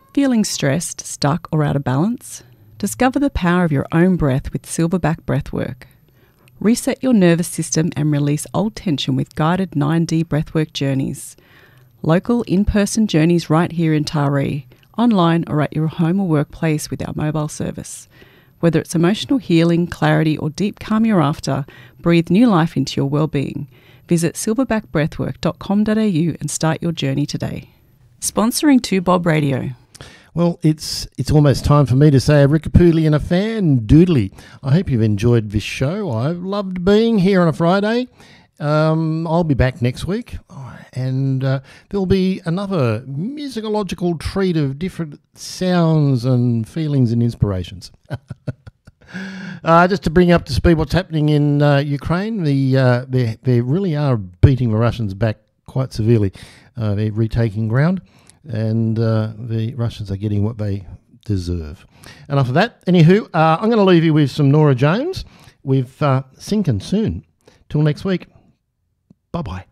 Feeling stressed, stuck or out of balance? Discover the power of your own breath with Silverback Breathwork. Reset your nervous system and release old tension with guided 9D breathwork journeys. Local in-person journeys right here in Taree, online or at your home or workplace with our mobile service. Whether it's emotional healing, clarity or deep calm you're after, breathe new life into your well-being. Visit silverbackbreathwork.com.au and start your journey today. Sponsoring 2Bob Radio. Well, it's almost time for me to say a Rickapooly and a fan doodly. I hope you've enjoyed this show. I've loved being here on a Friday. I'll be back next week, and there'll be another musicological treat of different sounds and feelings and inspirations. Just to bring up to speed what's happening in Ukraine, they really are beating the Russians back quite severely. They're retaking ground, and the Russians are getting what they deserve. Enough of that. Anywho, I'm going to leave you with some Nora Jones with Sinkin' Soon. Till next week, bye-bye.